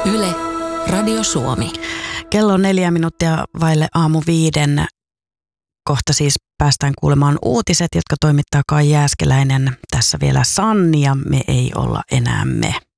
Yle, Radio Suomi. Kello on 4 minuuttia vaille 5:00. Kohta siis päästään kuulemaan uutiset, jotka toimittaa Kai Jääskeläinen. Tässä vielä Sanni ja me ei olla enää me.